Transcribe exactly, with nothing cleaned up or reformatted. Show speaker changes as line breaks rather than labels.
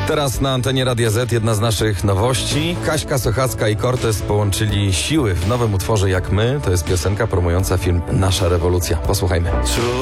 Teraz na antenie Radia Z jedna z naszych nowości. Kaśka Sochacka i Cortez połączyli siły w nowym utworze Jak my. To jest piosenka promująca film Nasza rewolucja. Posłuchajmy.